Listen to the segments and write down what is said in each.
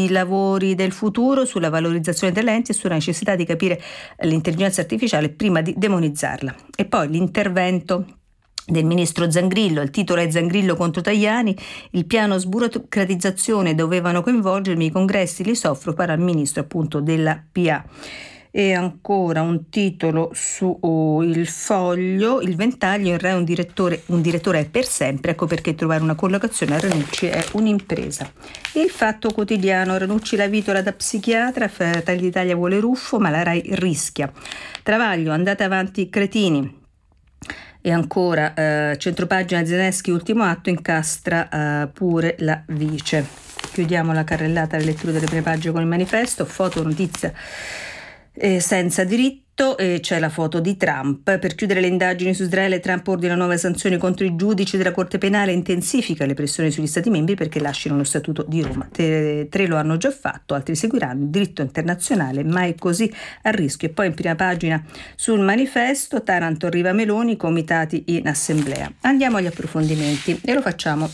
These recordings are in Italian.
sui lavori del futuro, sulla valorizzazione delle lenti e sulla necessità di capire l'intelligenza artificiale prima di demonizzarla. E poi l'intervento del ministro Zangrillo, il titolo è Zangrillo contro Tajani, il piano sburocratizzazione dovevano coinvolgermi, i congressi li soffro, para il ministro appunto della PA. E ancora un titolo su Il Foglio, il Ventaglio, in Rai un direttore è per sempre, ecco perché trovare una collocazione a Ranucci è un'impresa. Il Fatto Quotidiano, Ranucci la vitola da psichiatra, Fratelli d'Italia vuole Ruffo ma la Rai rischia. Travaglio, andate avanti cretini. E ancora centropagina Zelensky, ultimo atto, incastra pure la vice. Chiudiamo la carrellata alle letture delle prime pagine con il Manifesto, foto notizia senza diritto. E c'è la foto di Trump. Per chiudere le indagini su Israele, Trump ordina nuove sanzioni contro i giudici della Corte Penale e intensifica le pressioni sugli Stati membri perché lasciano lo Statuto di Roma. Tre lo hanno già fatto, altri seguiranno. Il diritto internazionale mai così a rischio. E poi in prima pagina sul Manifesto, Taranto arriva Meloni, comitati in assemblea. Andiamo agli approfondimenti e lo facciamo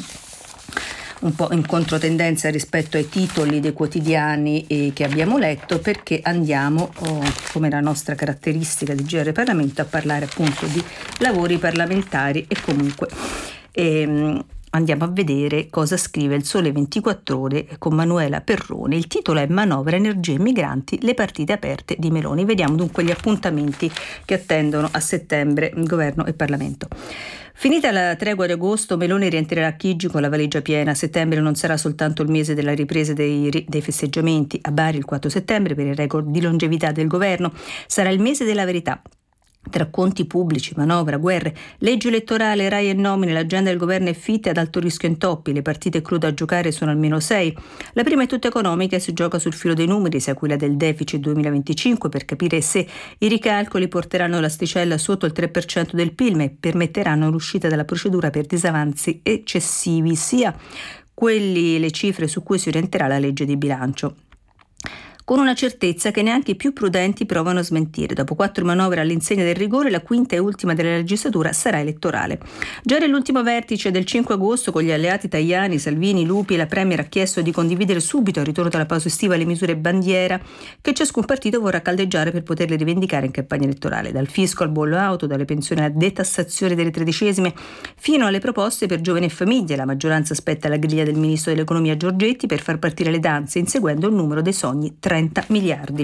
un po' in controtendenza rispetto ai titoli dei quotidiani che abbiamo letto, perché andiamo, come la nostra caratteristica di GR Parlamento, a parlare appunto di lavori parlamentari e comunque andiamo a vedere cosa scrive il Sole 24 Ore con Manuela Perrone. Il titolo è Manovra, energia e migranti, le partite aperte di Meloni. Vediamo dunque gli appuntamenti che attendono a settembre governo e Parlamento. Finita la tregua di agosto, Meloni rientrerà a Chigi con la valigia piena. Settembre non sarà soltanto il mese della ripresa dei festeggiamenti. A Bari il 4 settembre, per il record di longevità del governo, sarà il mese della verità. Tra conti pubblici, manovra, guerre, legge elettorale, Rai e nomine, l'agenda del governo è fitta ad alto rischio intoppi, le partite crude a giocare sono almeno 6. La prima è tutta economica e si gioca sul filo dei numeri, sia quella del deficit 2025, per capire se i ricalcoli porteranno l'asticella sotto il 3% del PIL e permetteranno l'uscita dalla procedura per disavanzi eccessivi, sia quelli le cifre su cui si orienterà la legge di bilancio, con una certezza che neanche i più prudenti provano a smentire. Dopo 4 manovre all'insegna del rigore, la quinta e ultima della legislatura sarà elettorale. Già nell'ultimo vertice del 5 agosto, con gli alleati Tajani, Salvini, Lupi, la Premier ha chiesto di condividere subito, al ritorno dalla pausa estiva, le misure bandiera che ciascun partito vorrà caldeggiare per poterle rivendicare in campagna elettorale. Dal fisco al bollo auto, dalle pensioni alla detassazione delle tredicesime, fino alle proposte per giovani e famiglie. La maggioranza aspetta la griglia del ministro dell'economia Giorgetti per far partire le danze, inseguendo il numero dei sogni 30 miliardi.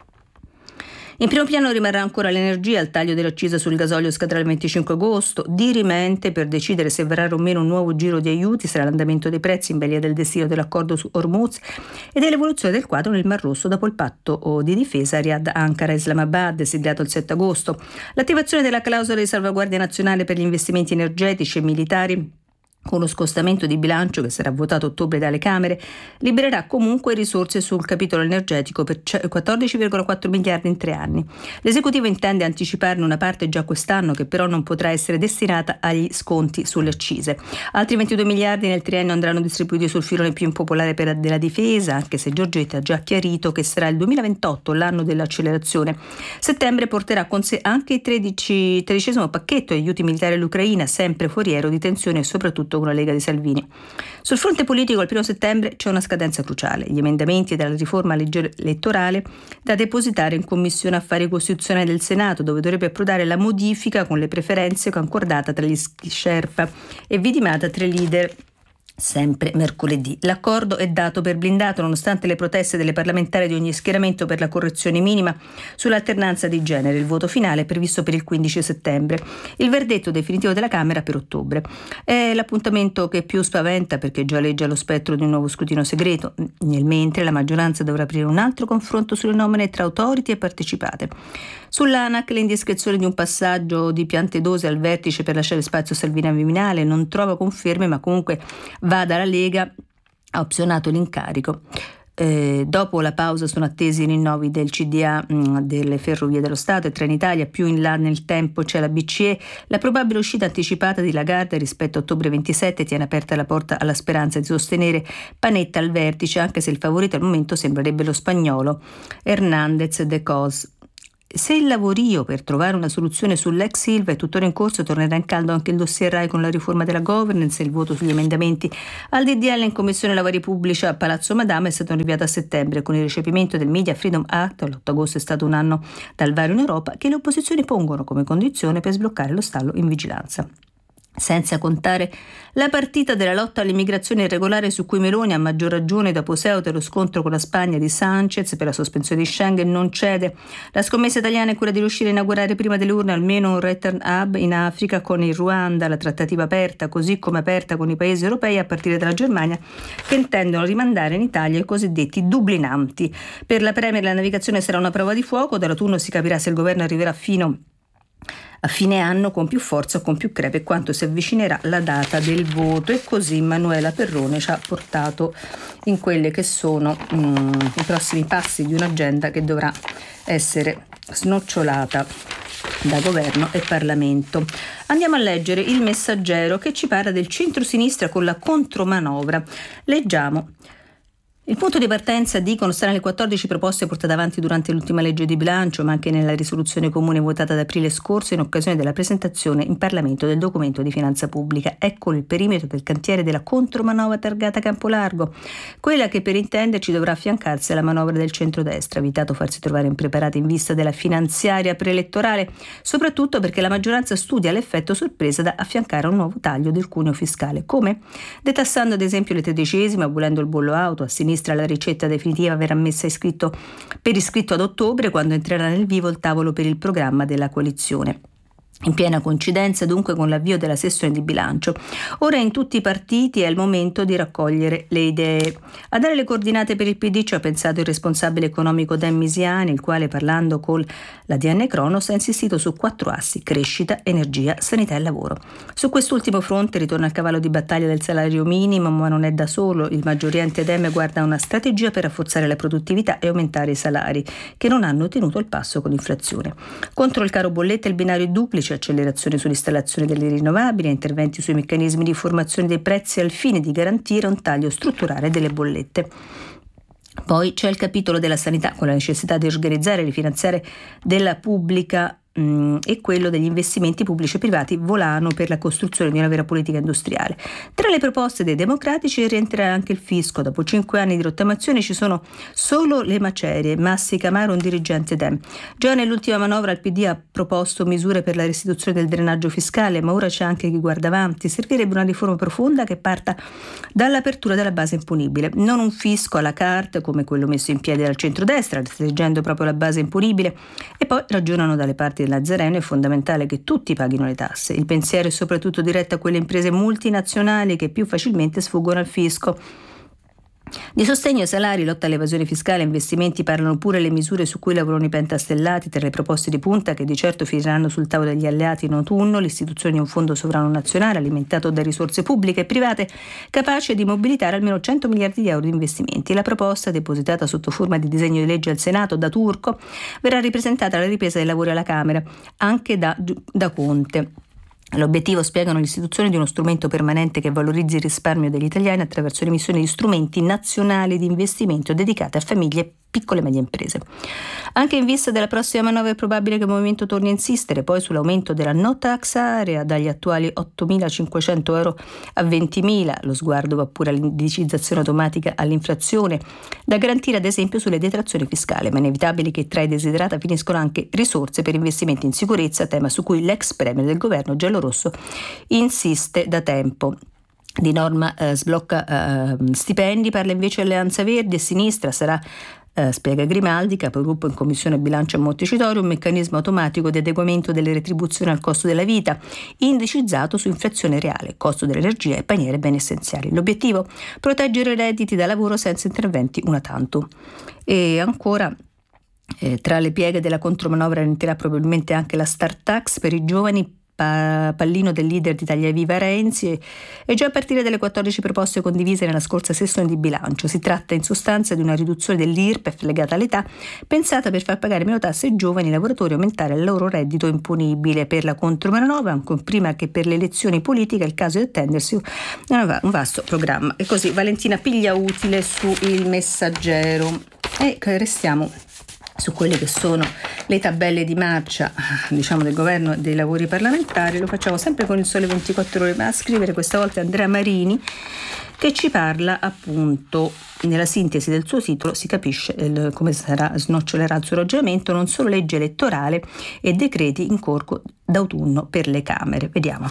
In primo piano rimarrà ancora l'energia, il taglio dell'accisa sul gasolio scadrà il 25 agosto, dirimente per decidere se varrà o meno un nuovo giro di aiuti sarà l'andamento dei prezzi in balia del destino dell'accordo su Hormuz e dell'evoluzione del quadro nel Mar Rosso dopo il patto di difesa Riyadh-Ankara-Islamabad siglato il 7 agosto. L'attivazione della clausola di salvaguardia nazionale per gli investimenti energetici e militari, con lo scostamento di bilancio che sarà votato a ottobre dalle Camere, libererà comunque risorse sul capitolo energetico per 14,4 miliardi in 3 anni. L'esecutivo intende anticiparne una parte già quest'anno, che però non potrà essere destinata agli sconti sulle accise. Altri 22 miliardi nel triennio andranno distribuiti sul filone più impopolare della difesa, anche se Giorgetti ha già chiarito che sarà il 2028 l'anno dell'accelerazione. Settembre porterà con sé anche il 13° pacchetto di aiuti militari all'Ucraina, sempre foriero di tensione e soprattutto con la Lega di Salvini. Sul fronte politico il 1 settembre c'è una scadenza cruciale, gli emendamenti della riforma legge elettorale da depositare in Commissione Affari Costituzionali del Senato, dove dovrebbe approdare la modifica con le preferenze concordata tra gli Sherpa e vidimata tra i leader sempre mercoledì. L'accordo è dato per blindato nonostante le proteste delle parlamentari di ogni schieramento per la correzione minima sull'alternanza di genere. Il voto finale è previsto per il 15 settembre. Il verdetto definitivo della Camera per ottobre. È l'appuntamento che più spaventa perché già legge lo spettro di un nuovo scrutinio segreto. Nel mentre la maggioranza dovrà aprire un altro confronto sulle nomine tra autority e partecipate. Sull'ANAC le indiscrezioni di un passaggio di Piantedosi al vertice per lasciare spazio a Salvini al Viminale non trova conferme, ma comunque va dalla Lega, ha opzionato l'incarico. Dopo la pausa sono attesi i rinnovi del CDA delle Ferrovie dello Stato e Trenitalia. Più in là nel tempo c'è la BCE. La probabile uscita anticipata di Lagarde rispetto a ottobre 27 tiene aperta la porta alla speranza di sostenere Panetta al vertice, anche se il favorito al momento sembrerebbe lo spagnolo Hernández de Cos. Se il lavorio per trovare una soluzione sull'ex Ilva è tuttora in corso, tornerà in caldo anche il dossier RAI con la riforma della governance e il voto sugli emendamenti al DDL in Commissione Lavori Pubblici a Palazzo Madama è stato rinviato a settembre con il recepimento del Media Freedom Act. L'8 agosto è stato un anno dal varo in Europa, che le opposizioni pongono come condizione per sbloccare lo stallo in vigilanza. Senza contare la partita della lotta all'immigrazione irregolare su cui Meloni, a maggior ragione dopo Ceuta e lo scontro con la Spagna di Sanchez per la sospensione di Schengen, non cede. La scommessa italiana è quella di riuscire a inaugurare prima delle urne almeno un return hub in Africa con il Ruanda, la trattativa aperta, così come aperta con i paesi europei a partire dalla Germania, che intendono rimandare in Italia i cosiddetti dublinanti. Per la Premier la navigazione sarà una prova di fuoco, dall'autunno si capirà se il governo arriverà fino a fine anno con più forza o con più crepe quanto si avvicinerà la data del voto. E così Manuela Perrone ci ha portato in quelle che sono i prossimi passi di un'agenda che dovrà essere snocciolata da governo e Parlamento. Andiamo a leggere Il Messaggero, che ci parla del centro-sinistra con la contromanovra. Leggiamo. Il punto di partenza, dicono, sta nelle 14 proposte portate avanti durante l'ultima legge di bilancio, ma anche nella risoluzione comune votata ad aprile scorso in occasione della presentazione in Parlamento del documento di finanza pubblica. Eccolo il perimetro del cantiere della contromanovra targata Campolargo, quella che per intenderci dovrà affiancarsi alla manovra del centrodestra, evitato farsi trovare impreparati in vista della finanziaria preelettorale, soprattutto perché la maggioranza studia l'effetto sorpresa da affiancare a un nuovo taglio del cuneo fiscale. Come? Detassando ad esempio le tredicesime, abolendo il bollo auto. A sinistra la ricetta definitiva verrà messa per iscritto ad ottobre, quando entrerà nel vivo il tavolo per il programma della coalizione. In piena coincidenza dunque con l'avvio della sessione di bilancio. Ora in tutti i partiti è il momento di raccogliere le idee. A dare le coordinate per il PD ci ha pensato il responsabile economico Dan Misiani, il quale, parlando con l'ADN Cronos, ha insistito su 4 assi: crescita, energia, sanità e lavoro. Su quest'ultimo fronte ritorna il cavallo di battaglia del salario minimo, ma non è da solo. Il Maggior Oriente Dem guarda a una strategia per rafforzare la produttività e aumentare i salari, che non hanno tenuto il passo con l'inflazione. Contro il caro bollette e il binario duplice, accelerazione sull'installazione delle rinnovabili e interventi sui meccanismi di formazione dei prezzi al fine di garantire un taglio strutturale delle bollette. Poi c'è il capitolo della sanità, con la necessità di organizzare e rifinanziare della pubblica e quello degli investimenti pubblici e privati volano per la costruzione di una vera politica industriale. Tra le proposte dei democratici rientrerà anche il fisco. Dopo 5 anni di rottamazione ci sono solo le macerie. Massi Camaro, un dirigente Dem. Già nell'ultima manovra il PD ha proposto misure per la restituzione del drenaggio fiscale, ma ora c'è anche chi guarda avanti. Servirebbe una riforma profonda che parta dall'apertura della base imponibile, non un fisco à la carte come quello messo in piedi dal centrodestra, restringendo proprio la base imponibile. E poi ragionano dalle parti del Nazareno: è fondamentale che tutti paghino le tasse. Il pensiero è soprattutto diretto a quelle imprese multinazionali che più facilmente sfuggono al fisco. Di sostegno ai salari, lotta all'evasione fiscale e investimenti parlano pure le misure su cui lavorano i pentastellati. Tra le proposte di punta, che di certo finiranno sul tavolo degli alleati in autunno, l'istituzione di un fondo sovrano nazionale alimentato da risorse pubbliche e private, capace di mobilitare almeno 100 miliardi di euro di investimenti. La proposta, depositata sotto forma di disegno di legge al Senato da Turco, verrà ripresentata alla ripresa dei lavori alla Camera, anche da Conte. L'obiettivo, spiegano, l'istituzione di uno strumento permanente che valorizzi il risparmio degli italiani attraverso l'emissione di strumenti nazionali di investimento dedicati a famiglie e piccole e medie imprese. Anche in vista della prossima manovra è probabile che il Movimento torni a insistere poi sull'aumento della no tax area dagli attuali 8.500 euro a 20.000. Lo sguardo va pure all'indicizzazione automatica all'inflazione, da garantire ad esempio sulle detrazioni fiscali, ma è inevitabile che tra i desiderata finiscono anche risorse per investimenti in sicurezza, tema su cui l'ex premier del governo giallorosso insiste da tempo. Di norma sblocca stipendi, parla invece Alleanza Verdi e Sinistra. Sarà, spiega Grimaldi, capogruppo in Commissione Bilancio a Montecitorio, un meccanismo automatico di adeguamento delle retribuzioni al costo della vita, indicizzato su inflazione reale, costo dell'energia e paniere beni essenziali. L'obiettivo? Proteggere i redditi da lavoro senza interventi una tantum. E ancora, tra le pieghe della contromanovra rientrerà probabilmente anche la Start Tax per i giovani, pallino del leader di Italia Viva Renzi, e già a partire dalle 14 proposte condivise nella scorsa sessione di bilancio. Si tratta in sostanza di una riduzione dell'IRPEF legata all'età, pensata per far pagare meno tasse ai giovani lavoratori e aumentare il loro reddito imponibile. Per la contromanovra, ancora prima che per le elezioni politiche, è il caso di attendersi un vasto programma. E così Valentina Piglia utile su Il Messaggero. E restiamo su quelle che sono le tabelle di marcia, diciamo, del governo e dei lavori parlamentari. Lo facciamo sempre con il Sole 24 Ore, ma a scrivere questa volta Andrea Marini, che ci parla appunto, nella sintesi del suo titolo si capisce come snocciolerà il suo ragionamento, non solo legge elettorale e decreti in corso d'autunno per le Camere. Vediamo.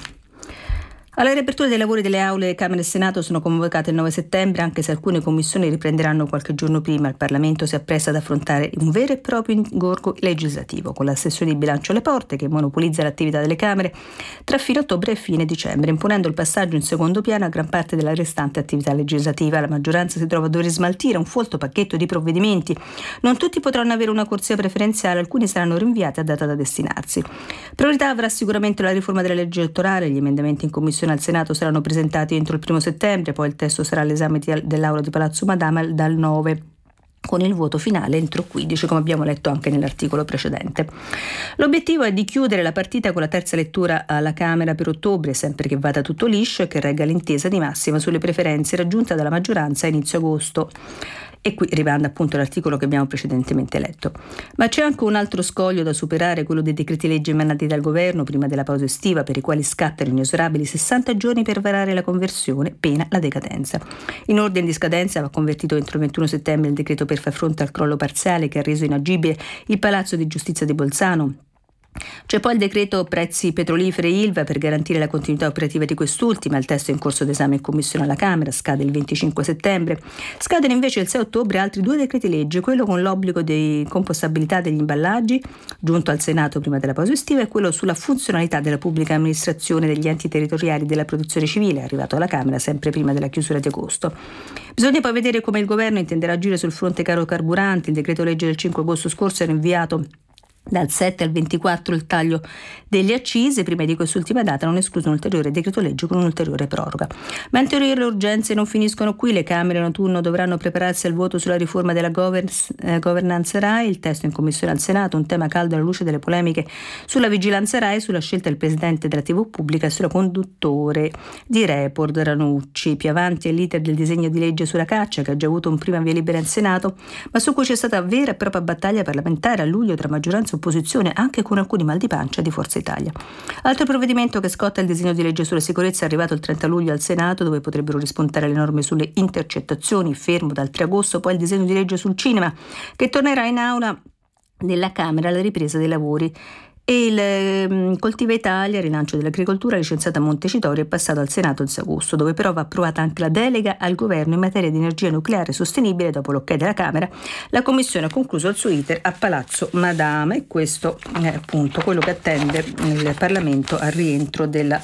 Alla riapertura dei lavori delle aule Camera e Senato sono convocate il 9 settembre, anche se alcune commissioni riprenderanno qualche giorno prima. Il Parlamento si appresta ad affrontare un vero e proprio ingorgo legislativo, con la sessione di bilancio alle porte che monopolizza l'attività delle Camere tra fine ottobre e fine dicembre, imponendo il passaggio in secondo piano a gran parte della restante attività legislativa. La maggioranza si trova a dover smaltire un folto pacchetto di provvedimenti. Non tutti potranno avere una corsia preferenziale, alcuni saranno rinviati a data da destinarsi. Priorità avrà sicuramente la riforma della legge elettorale. Gli emendamenti in commissione al Senato saranno presentati entro il 1 settembre, poi il testo sarà all'esame dell'Aula di Palazzo Madama dal 9, con il voto finale entro 15, come abbiamo letto anche nell'articolo precedente. L'obiettivo è di chiudere la partita con la terza lettura alla Camera per ottobre, sempre che vada tutto liscio e che regga l'intesa di massima sulle preferenze raggiunta dalla maggioranza a inizio agosto. E qui rimanda appunto l'articolo che abbiamo precedentemente letto. Ma c'è anche un altro scoglio da superare, quello dei decreti legge emanati dal governo prima della pausa estiva, per i quali scattano inesorabili 60 giorni per varare la conversione, pena la decadenza. In ordine di scadenza va convertito entro il 21 settembre il decreto per far fronte al crollo parziale che ha reso inagibile il Palazzo di Giustizia di Bolzano. C'è poi il decreto prezzi petroliferi e Ilva per garantire la continuità operativa di quest'ultima. Il testo è in corso d'esame in commissione alla Camera, scade il 25 settembre. Scadono invece il 6 ottobre altri 2 decreti legge, quello con l'obbligo di compostabilità degli imballaggi, giunto al Senato prima della pausa estiva, e quello sulla funzionalità della pubblica amministrazione degli enti territoriali della protezione civile, arrivato alla Camera sempre prima della chiusura di agosto. Bisogna poi vedere come il governo intenderà agire sul fronte caro carburanti. Il decreto legge del 5 agosto scorso era inviato dal 7 al 24 il taglio delle accise, prima di quest'ultima data non escluso un ulteriore decreto legge con un'ulteriore proroga. Ma in teoria le urgenze non finiscono qui. Le Camere in autunno dovranno prepararsi al voto sulla riforma della governance RAI, il testo in commissione al Senato, un tema caldo alla luce delle polemiche sulla vigilanza RAI, sulla scelta del presidente della TV pubblica e sulla conduttore di Report Ranucci. Più avanti è l'iter del disegno di legge sulla caccia, che ha già avuto un prima via libera in Senato, ma su cui c'è stata vera e propria battaglia parlamentare a luglio tra maggioranza e opposizione, anche con alcuni mal di pancia di Forza Italia. Altro provvedimento che scotta è il disegno di legge sulla sicurezza, arrivato il 30 luglio al Senato, dove potrebbero rispuntare le norme sulle intercettazioni, fermo dal 3 agosto. Poi il disegno di legge sul cinema, che tornerà in aula della Camera alla ripresa dei lavori. E il Coltiva Italia, rilancio dell'agricoltura, licenziata a Montecitorio, è passato al Senato il 6 agosto, dove però va approvata anche la delega al governo in materia di energia nucleare sostenibile. Dopo l'ok della Camera, la Commissione ha concluso il suo iter a Palazzo Madama, e questo è appunto quello che attende il Parlamento al rientro della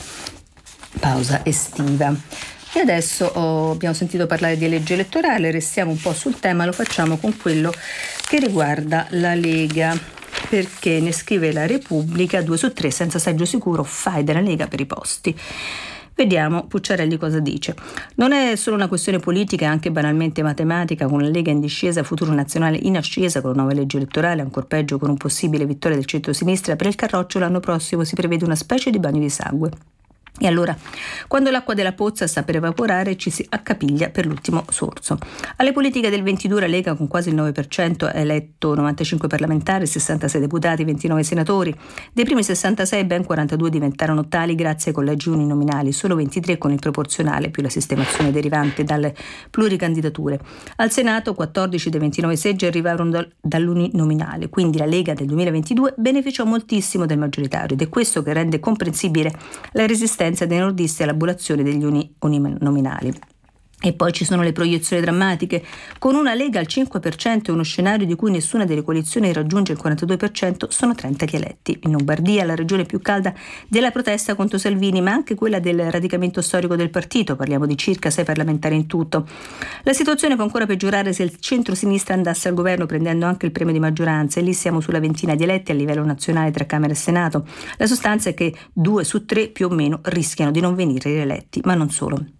pausa estiva. E adesso abbiamo sentito parlare di legge elettorale, restiamo un po' sul tema, lo facciamo con quello che riguarda la Lega, perché ne scrive la Repubblica: 2 su 3 senza seggio sicuro, fai della Lega per i posti. Vediamo Pucciarelli cosa dice. Non è solo una questione politica, è anche banalmente matematica, con la Lega in discesa, Futuro Nazionale in ascesa, con una nuova legge elettorale, ancor peggio con un possibile vittoria del centro-sinistra. Per il Carroccio l'anno prossimo si prevede una specie di bagno di sangue. E allora, quando l'acqua della pozza sta per evaporare, ci si accapiglia per l'ultimo sorso. Alle politiche del 22 la Lega, con quasi il 9%, ha eletto 95 parlamentari, 66 deputati, 29 senatori. Dei primi 66, ben 42 diventarono tali grazie ai collegi uninominali, solo 23 con il proporzionale, più la sistemazione derivante dalle pluricandidature. Al Senato 14 dei 29 seggi arrivarono dall'uninominale, quindi la Lega del 2022 beneficiò moltissimo del maggioritario, ed è questo che rende comprensibile la resistenza dei nordisti all'abolizione degli uninominali. E poi ci sono le proiezioni drammatiche. Con una Lega al 5% e uno scenario di cui nessuna delle coalizioni raggiunge il 42%, sono 30 gli eletti. In Lombardia, la regione più calda della protesta contro Salvini, ma anche quella del radicamento storico del partito. Parliamo di circa 6 parlamentari in tutto. La situazione può ancora peggiorare se il centro-sinistra andasse al governo, prendendo anche il premio di maggioranza, e lì siamo sulla ventina di eletti a livello nazionale tra Camera e Senato. La sostanza è che 2 su 3 più o meno rischiano di non venire rieletti, ma non solo.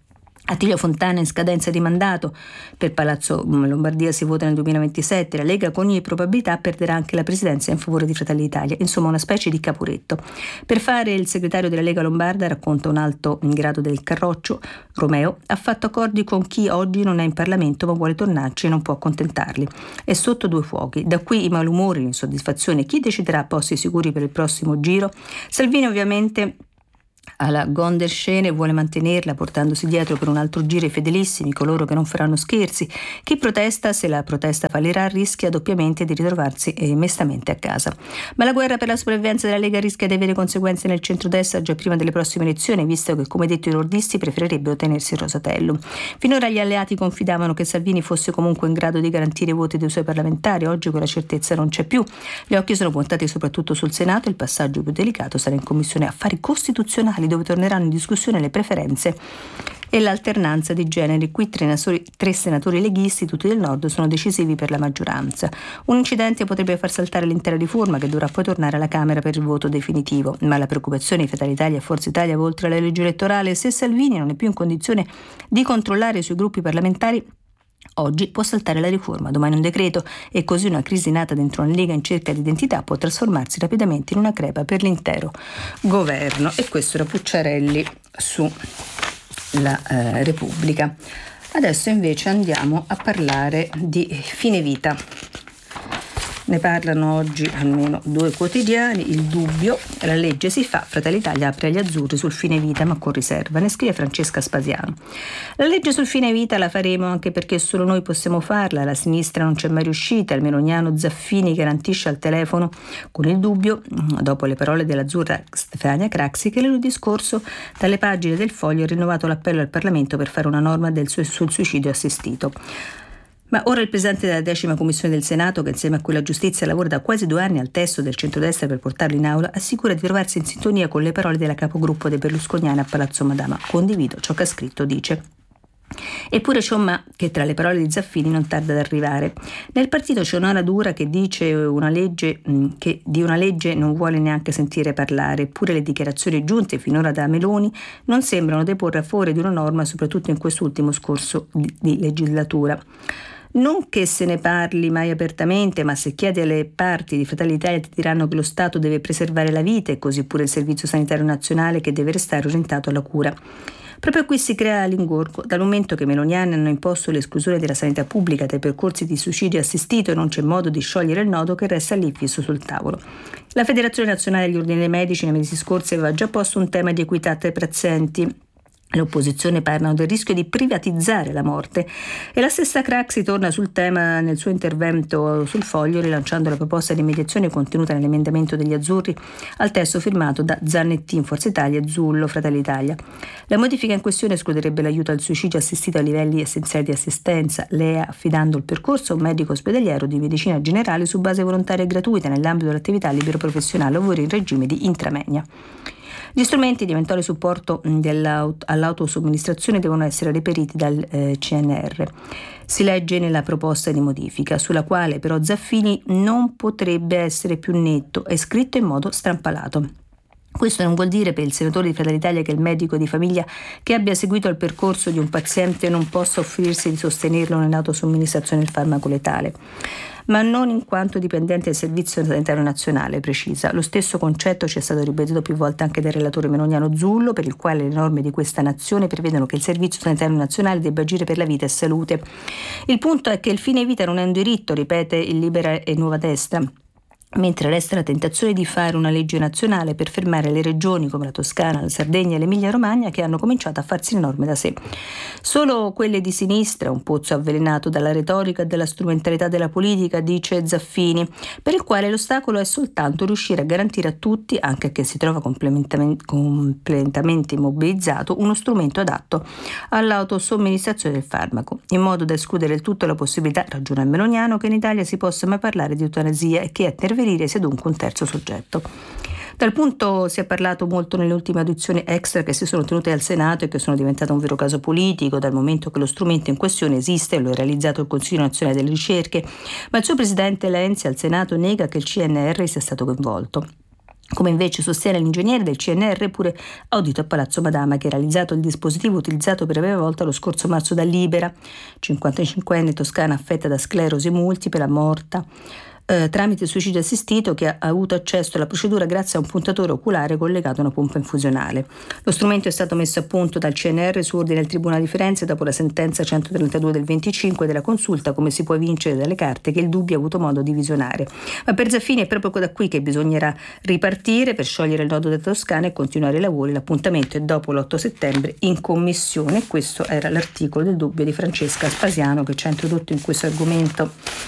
Attilio Fontana in scadenza di mandato. Per Palazzo Lombardia si vota nel 2027. La Lega con ogni probabilità perderà anche la presidenza in favore di Fratelli d'Italia. Insomma, una specie di Caporetto. Per fare il segretario della Lega Lombarda, racconta un alto in grado del Carroccio, Romeo ha fatto accordi con chi oggi non è in Parlamento ma vuole tornarci e non può accontentarli. È sotto due fuochi. Da qui i malumori, l'insoddisfazione. Chi deciderà posti sicuri per il prossimo giro? Salvini ovviamente alla Gonderscene vuole mantenerla portandosi dietro per un altro giro i fedelissimi, coloro che non faranno scherzi. Chi protesta, se la protesta fallirà, rischia doppiamente di ritrovarsi mestamente a casa. Ma la guerra per la sopravvivenza della Lega rischia di avere conseguenze nel centrodestra già prima delle prossime elezioni, visto che, come detto, i lordisti preferirebbero tenersi il Rosatellum. Finora gli alleati confidavano che Salvini fosse comunque in grado di garantire i voti dei suoi parlamentari. Oggi quella certezza non c'è più. Gli occhi sono puntati soprattutto sul Senato. Il passaggio più delicato sarà in Commissione Affari Costituzionali, dove torneranno in discussione le preferenze e l'alternanza di generi. Qui tre senatori leghisti, tutti del nord, sono decisivi per la maggioranza. Un incidente potrebbe far saltare l'intera riforma, che dovrà poi tornare alla Camera per il voto definitivo. Ma la preoccupazione di Fratelli d'Italia e Forza Italia, oltre alla legge elettorale, se Salvini non è più in condizione di controllare i suoi gruppi parlamentari, oggi può saltare la riforma, domani un decreto, e così una crisi nata dentro una Lega in cerca di identità può trasformarsi rapidamente in una crepa per l'intero governo. E questo era Pucciarelli su la Repubblica. Adesso invece andiamo a parlare di fine vita. Ne parlano oggi almeno due quotidiani. Il Dubbio, la legge si fa, Fratelli d'Italia apre agli azzurri sul fine vita ma con riserva, ne scrive Francesca Spasiano. La legge sul fine vita la faremo anche perché solo noi possiamo farla, la sinistra non c'è mai riuscita. Il meloniano Zaffini garantisce al telefono con il Dubbio, dopo le parole dell'azzurra Stefania Craxi, che lunedì scorso dalle pagine del Foglio ha rinnovato l'appello al Parlamento per fare una norma sul suicidio assistito. Ma ora il presidente della 10ª Commissione del Senato, che insieme a quella giustizia lavora da quasi 2 anni al testo del centrodestra per portarlo in aula, assicura di trovarsi in sintonia con le parole della capogruppo dei berlusconiani a Palazzo Madama. Condivido ciò che ha scritto, dice. Eppure c'è un ma che tra le parole di Zaffini non tarda ad arrivare. Nel partito c'è un'ora dura che dice che di una legge non vuole neanche sentire parlare, eppure le dichiarazioni giunte finora da Meloni non sembrano deporre a favore di una norma, soprattutto in quest'ultimo scorcio di legislatura. Non che se ne parli mai apertamente, ma se chiedi alle parti di Fratelli d'Italia ti diranno che lo Stato deve preservare la vita e così pure il Servizio Sanitario Nazionale, che deve restare orientato alla cura. Proprio qui si crea l'ingorgo, dal momento che i meloniani hanno imposto l'esclusione della sanità pubblica dai percorsi di suicidio assistito e non c'è modo di sciogliere il nodo che resta lì fisso sul tavolo. La Federazione Nazionale degli Ordini dei Medici nei mesi scorsi aveva già posto un tema di equità tra i pazienti. L'opposizione parlano del rischio di privatizzare la morte e la stessa Craxi torna sul tema nel suo intervento sul Foglio, rilanciando la proposta di mediazione contenuta nell'emendamento degli Azzurri al testo firmato da Zanettin, Forza Italia, e Zullo, Fratelli d'Italia. La modifica in questione escluderebbe l'aiuto al suicidio assistito a livelli essenziali di assistenza, l'EA affidando il percorso a un medico ospedaliero di medicina generale su base volontaria e gratuita nell'ambito dell'attività libero professionale, ovvero in regime di intramenia. Gli strumenti di eventuale supporto all'autosomministrazione devono essere reperiti dal CNR. Si legge nella proposta di modifica, sulla quale però Zaffini non potrebbe essere più netto, è scritto in modo strampalato. Questo non vuol dire per il senatore di Fratelli d'Italia che il medico di famiglia che abbia seguito il percorso di un paziente non possa offrirsi di sostenerlo nell'autosomministrazione del farmaco letale, ma non in quanto dipendente del Servizio Sanitario Nazionale, precisa. Lo stesso concetto ci è stato ripetuto più volte anche dal relatore meloniano Zullo, per il quale le norme di questa nazione prevedono che il Servizio Sanitario Nazionale debba agire per la vita e salute. Il punto è che il fine vita non è un diritto, ripete il Libera e Nuova Destra, mentre resta la tentazione di fare una legge nazionale per fermare le regioni come la Toscana, la Sardegna e l'Emilia-Romagna che hanno cominciato a farsi le norme da sé. Solo quelle di sinistra, un pozzo avvelenato dalla retorica e dalla strumentalità della politica, dice Zaffini, per il quale l'ostacolo è soltanto riuscire a garantire a tutti, anche a chi si trova completamente immobilizzato, uno strumento adatto all'autosomministrazione del farmaco, in modo da escludere del tutto la possibilità, ragiona il meloniano, che in Italia si possa mai parlare di eutanasia e che intervenire sia dunque un terzo soggetto. Dal punto si è parlato molto nelle ultime audizioni extra che si sono tenute al Senato e che sono diventate un vero caso politico, dal momento che lo strumento in questione esiste e lo ha realizzato il Consiglio Nazionale delle Ricerche, ma il suo presidente Lenzi al Senato nega che il CNR sia stato coinvolto. come invece sostiene l'ingegnere del CNR pure audito a Palazzo Madama, che ha realizzato il dispositivo utilizzato per la prima volta lo scorso marzo da Libera, 55enne toscana affetta da sclerosi multipla, morta tramite suicidio assistito, che ha avuto accesso alla procedura grazie a un puntatore oculare collegato a una pompa infusionale. Lo strumento è stato messo a punto dal CNR su ordine del Tribunale di Firenze dopo la sentenza 132 del 25 della consulta, come si può evincere dalle carte che il Dubbio ha avuto modo di visionare. Ma per Zaffini è proprio da qui che bisognerà ripartire per sciogliere il nodo della Toscana e continuare i lavori. L'appuntamento è dopo l'8 settembre in commissione. Questo era l'articolo del Dubbio di Francesca Spasiano, che ci ha introdotto in questo argomento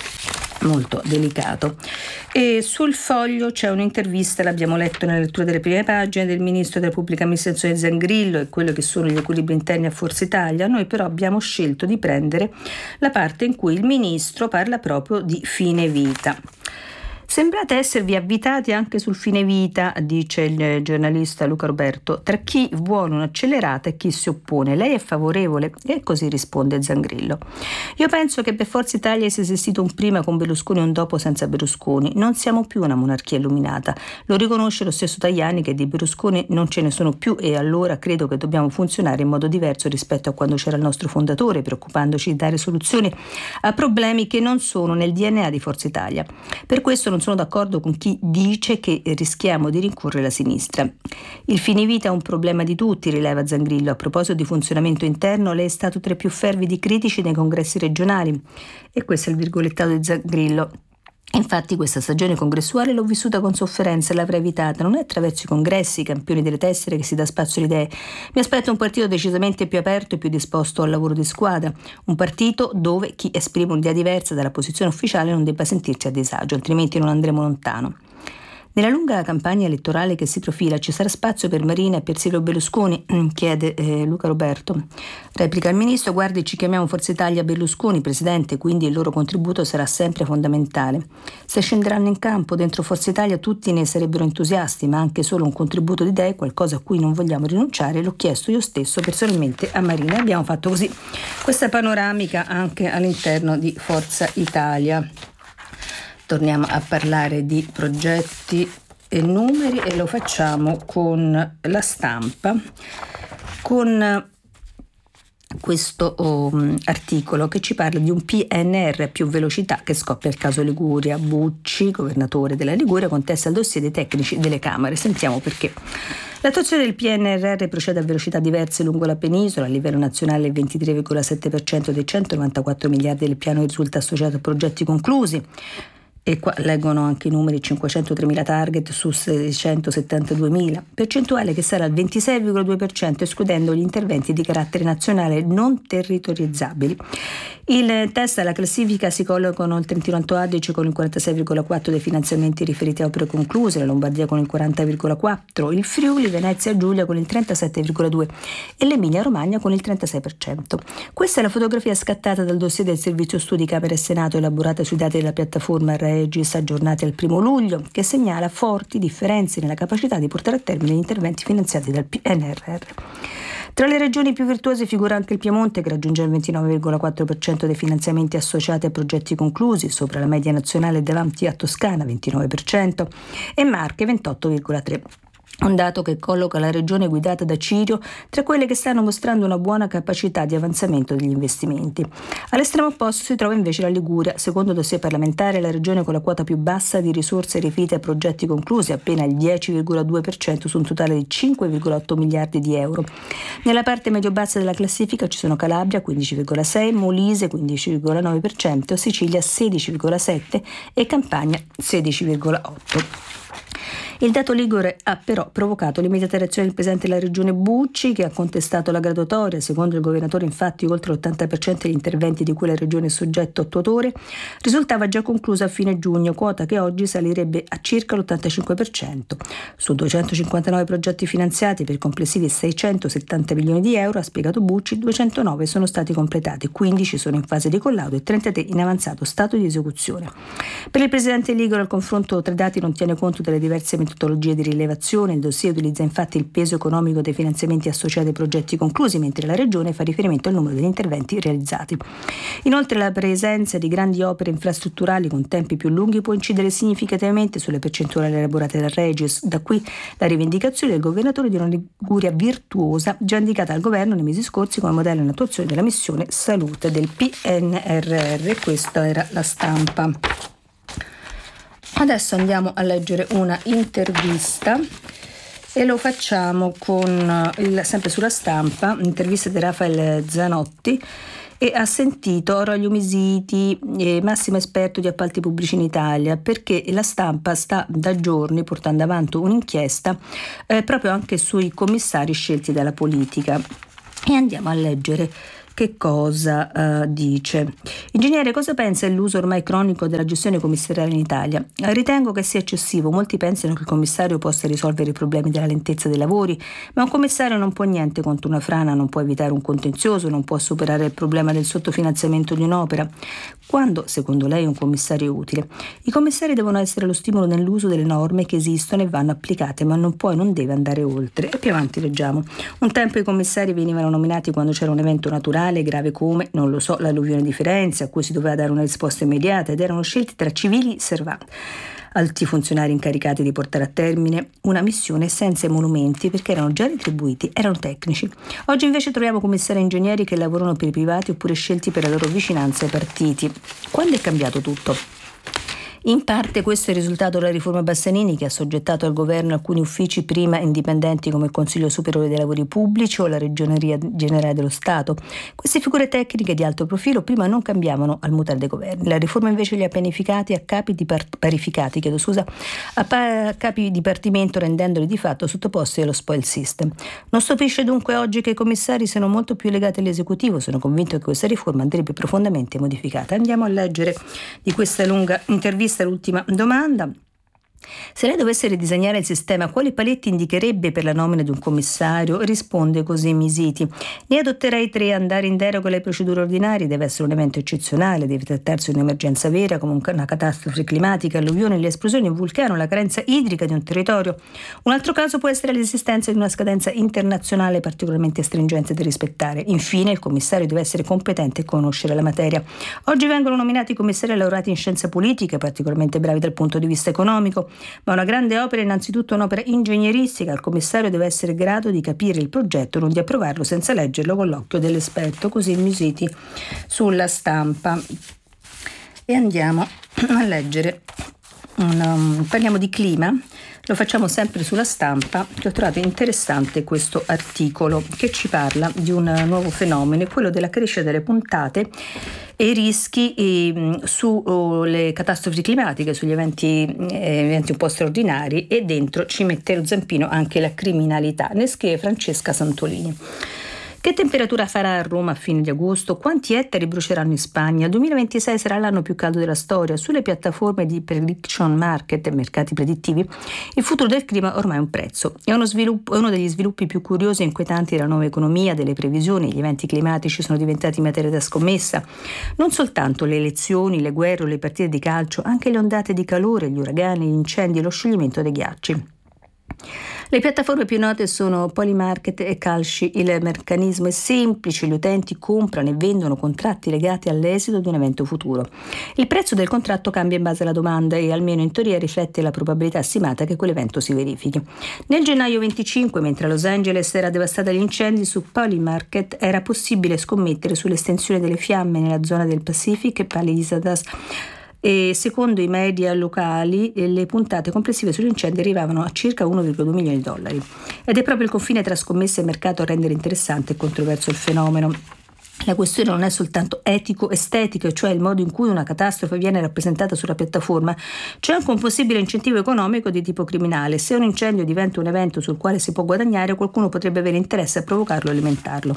molto delicato. E sul Foglio c'è un'intervista, l'abbiamo letto nella lettura delle prime pagine, del ministro della pubblica amministrazione Zangrillo e quello che sono gli equilibri interni a Forza Italia. Noi però abbiamo scelto di prendere la parte in cui il ministro parla proprio di fine vita. Sembrate esservi avvitati anche sul fine vita, dice il giornalista Luca Roberto, tra chi vuole un'accelerata e chi si oppone. Lei è favorevole? E così risponde Zangrillo. Io penso che per Forza Italia sia esistito un prima con Berlusconi e un dopo senza Berlusconi. Non siamo più una monarchia illuminata. Lo riconosce lo stesso Tajani, che di Berlusconi non ce ne sono più, e allora credo che dobbiamo funzionare in modo diverso rispetto a quando c'era il nostro fondatore, preoccupandoci di dare soluzioni a problemi che non sono nel DNA di Forza Italia. Per questo non sono d'accordo con chi dice che rischiamo di rincorrere la sinistra. Il fine vita è un problema di tutti, rileva Zangrillo. A proposito di funzionamento interno, lei è stato tra i più fervidi critici nei congressi regionali. E questo è il virgolettato di Zangrillo. Infatti questa stagione congressuale l'ho vissuta con sofferenza e l'avrei evitata. Non è attraverso i congressi, i campioni delle tessere, che si dà spazio alle idee. Mi aspetto un partito decisamente più aperto e più disposto al lavoro di squadra. Un partito dove chi esprime un'idea diversa dalla posizione ufficiale non debba sentirsi a disagio, altrimenti non andremo lontano. Nella lunga campagna elettorale che si profila ci sarà spazio per Marina e per Silvio Berlusconi? Chiede Luca Roberto. Replica il ministro: guardi, ci chiamiamo Forza Italia Berlusconi, presidente, quindi il loro contributo sarà sempre fondamentale. Se scenderanno in campo dentro Forza Italia tutti ne sarebbero entusiasti, ma anche solo un contributo di idee, qualcosa a cui non vogliamo rinunciare, l'ho chiesto io stesso personalmente a Marina. Abbiamo fatto così questa panoramica anche all'interno di Forza Italia. Torniamo a parlare di progetti e numeri e lo facciamo con La Stampa, con questo articolo che ci parla di un PNR a più velocità che scoppia il caso Liguria. Bucci, governatore della Liguria, contesta il dossier dei tecnici delle Camere. Sentiamo perché. L'attuazione del PNRR procede a velocità diverse lungo la penisola. A livello nazionale il 23,7% dei 194 miliardi del piano risulta associato a progetti conclusi. E qua leggono anche i numeri: 503.000 target su 672.000, percentuale che sarà al 26,2%, escludendo gli interventi di carattere nazionale non territorializzabili. Il test alla classifica si collocano il Trentino Alto Adige con il 46,4% dei finanziamenti riferiti a opere concluse, la Lombardia con il 40,4%, il Friuli, Venezia e Giulia con il 37,2% e l'Emilia Romagna con il 36%. Questa è la fotografia scattata dal dossier del Servizio Studi Camera e Senato, elaborata sui dati della piattaforma Regis aggiornati al 1 luglio, che segnala forti differenze nella capacità di portare a termine gli interventi finanziati dal PNRR. Tra le regioni più virtuose figura anche il Piemonte, che raggiunge il 29,4% dei finanziamenti associati a progetti conclusi, sopra la media nazionale, davanti a Toscana 29% e Marche 28,3%. Un dato che colloca la regione guidata da Cirio tra quelle che stanno mostrando una buona capacità di avanzamento degli investimenti. All'estremo opposto si trova invece la Liguria, secondo dossier parlamentare la regione con la quota più bassa di risorse riferite a progetti conclusi, appena il 10,2% su un totale di 5,8 miliardi di euro. Nella parte medio-bassa della classifica ci sono Calabria 15,6%, Molise 15,9%, Sicilia 16,7% e Campania 16,8%. Il dato ligure ha però provocato l'immediata reazione del presidente della regione Bucci, che ha contestato la graduatoria. Secondo il governatore, infatti, oltre l'80% degli interventi di cui la regione è soggetto attuatore risultava già conclusa a fine giugno, quota che oggi salirebbe a circa l'85%. Su 259 progetti finanziati per complessivi 670 milioni di euro, ha spiegato Bucci, 209 sono stati completati, 15 sono in fase di collaudo e 33 in avanzato stato di esecuzione. Per il presidente Ligure il confronto tra i dati non tiene conto delle diverse metodologie metodologia di rilevazione. Il dossier utilizza infatti il peso economico dei finanziamenti associati ai progetti conclusi, mentre la Regione fa riferimento al numero degli interventi realizzati. Inoltre la presenza di grandi opere infrastrutturali con tempi più lunghi può incidere significativamente sulle percentuali elaborate dal Regis. Da qui la rivendicazione del governatore di una Liguria virtuosa, già indicata al governo nei mesi scorsi come modello in attuazione della missione salute del PNRR. Questa era la Stampa. Adesso andiamo a leggere una intervista e lo facciamo con sempre sulla Stampa, intervista di Rafael Zanotti, e ha sentito Aurelio Misiti, massimo esperto di appalti pubblici in Italia, perché la Stampa sta da giorni portando avanti un'inchiesta proprio anche sui commissari scelti dalla politica. E andiamo a leggere che cosa dice. Ingegnere, cosa pensa dell'uso ormai cronico della gestione commissariale in Italia? Ritengo che sia eccessivo. Molti pensano che il commissario possa risolvere i problemi della lentezza dei lavori, ma un commissario non può niente contro una frana, non può evitare un contenzioso, non può superare il problema del sottofinanziamento di un'opera. Quando, secondo lei, un commissario è utile? I commissari devono essere lo stimolo nell'uso delle norme che esistono e vanno applicate, ma non può e non deve andare oltre. E più avanti leggiamo. Un tempo i commissari venivano nominati quando c'era un evento naturale grave come, non lo so, l'alluvione di Firenze, a cui si doveva dare una risposta immediata, ed erano scelti tra civili servanti, alti funzionari incaricati di portare a termine una missione senza emolumenti perché erano già retribuiti, erano tecnici. Oggi invece troviamo commissari e ingegneri che lavorano per i privati oppure scelti per la loro vicinanza ai partiti. Quando è cambiato tutto? In parte questo è il risultato della riforma Bassanini, che ha soggettato al governo alcuni uffici prima indipendenti come il Consiglio Superiore dei Lavori Pubblici o la Ragioneria Generale dello Stato. Queste figure tecniche di alto profilo prima non cambiavano al mutare dei governi. La riforma invece li ha parificati a capi capi dipartimento, rendendoli di fatto sottoposti allo spoil system. Non stupisce dunque oggi che i commissari siano molto più legati all'esecutivo. Sono convinto che questa riforma andrebbe profondamente modificata. Andiamo a leggere di questa lunga intervista l'ultima domanda. Se lei dovesse ridisegnare il sistema, quali paletti indicherebbe per la nomina di un commissario? Risponde così Misiti. Ne adotterei 3. Andare in deroga alle procedure ordinarie deve essere un evento eccezionale, deve trattarsi di un'emergenza vera come una catastrofe climatica, alluvione, le esplosioni, un vulcano, la carenza idrica di un territorio. Un altro caso può essere l'esistenza di una scadenza internazionale particolarmente stringente da rispettare. Infine, il commissario deve essere competente e conoscere la materia. Oggi vengono nominati commissari laureati in scienze politiche, particolarmente bravi dal punto di vista economico, ma una grande opera è innanzitutto un'opera ingegneristica. Il commissario deve essere in grado di capire il progetto, non di approvarlo senza leggerlo con l'occhio dell'esperto. Così il Misiti sulla Stampa. E andiamo a leggere parliamo di clima. Lo facciamo sempre sulla Stampa, che ho trovato interessante questo articolo che ci parla di un nuovo fenomeno, quello della crescita delle puntate e i rischi sulle catastrofi climatiche, sugli eventi un po' straordinari, e dentro ci mette lo zampino anche la criminalità. Ne scrive Francesca Santolini. Che temperatura farà a Roma a fine di agosto? Quanti ettari bruceranno in Spagna? Il 2026 sarà l'anno più caldo della storia. Sulle piattaforme di prediction market, mercati predittivi, il futuro del clima ormai è un prezzo. È uno degli sviluppi più curiosi e inquietanti della nuova economia, delle previsioni. Gli eventi climatici sono diventati materia da scommessa. Non soltanto le elezioni, le guerre o le partite di calcio, anche le ondate di calore, gli uragani, gli incendi e lo scioglimento dei ghiacci. Le piattaforme più note sono Polymarket e Kalshi. Il meccanismo è semplice: gli utenti comprano e vendono contratti legati all'esito di un evento futuro. Il prezzo del contratto cambia in base alla domanda e almeno in teoria riflette la probabilità stimata che quell'evento si verifichi. Nel gennaio 25, mentre a Los Angeles era devastata dagli incendi, su Polymarket era possibile scommettere sull'estensione delle fiamme nella zona del Pacific e Palisades. E secondo i media locali le puntate complessive sugli incendi arrivavano a circa 1,2 milioni di dollari. Ed è proprio il confine tra scommesse e mercato a rendere interessante e controverso il fenomeno. La questione non è soltanto etico-estetica, cioè il modo in cui una catastrofe viene rappresentata sulla piattaforma. C'è anche un possibile incentivo economico di tipo criminale. Se un incendio diventa un evento sul quale si può guadagnare, qualcuno potrebbe avere interesse a provocarlo e alimentarlo.